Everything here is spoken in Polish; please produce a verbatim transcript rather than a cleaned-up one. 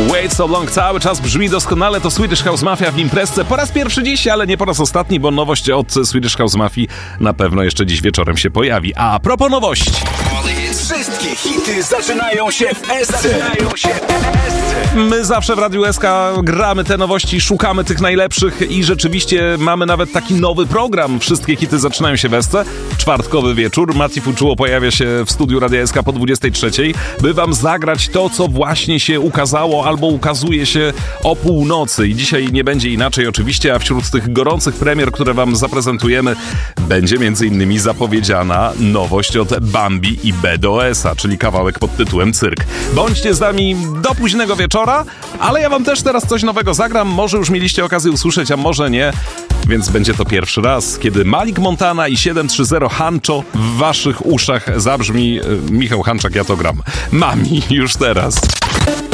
Wait So Long cały czas brzmi doskonale, to Swedish House Mafia w imprezce po raz pierwszy dziś, ale nie po raz ostatni, bo nowość od Swedish House Mafii na pewno jeszcze dziś wieczorem się pojawi. A propos nowości. Wszystkie hity zaczynają się w S C. My zawsze w Radiu S K gramy te nowości, szukamy tych najlepszych i rzeczywiście mamy nawet taki nowy program. Wszystkie hity zaczynają się w S C. Czwartkowy wieczór. Mati Fuczuło pojawia się w studiu Radia S K po dwudziestej trzeciej, by wam zagrać to, co właśnie się ukazało albo ukazuje się o północy. I dzisiaj nie będzie inaczej oczywiście, a wśród tych gorących premier, które wam zaprezentujemy, będzie między innymi zapowiedziana nowość od Bambi i B D S a, czyli kawałek pod tytułem Cyrk. Bądźcie z nami do późnego wieczora, ale ja wam też teraz coś nowego zagram. Może już mieliście okazję usłyszeć, a może nie. Więc będzie to pierwszy raz, kiedy Malik Montana i siedem trzy zero Hancho w waszych uszach zabrzmi. Michał Hanczak, ja to gram. Mami, już teraz.